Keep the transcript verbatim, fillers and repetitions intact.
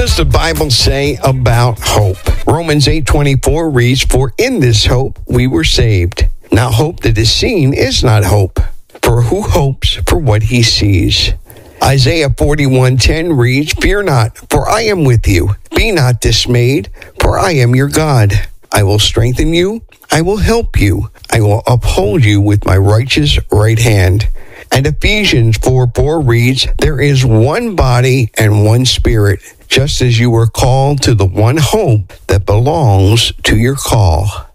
does the Bible say about hope? Romans eight twenty-four reads, "For in this hope we were saved." Now hope that is seen is not hope, for who hopes for what he sees? Isaiah forty-one ten reads, "Fear not, for I am with you. Be not dismayed, for I am your God. I will strengthen you. I will help you. I will uphold you with my righteous right hand." And Ephesians four four reads, "There is one body and one spirit, just as you were called to the one hope that belongs to your call."